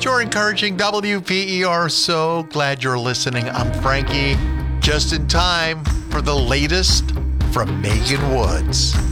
You're encouraging WPER. So glad you're listening. I'm Frankie, just in time for the latest from Megan Woods.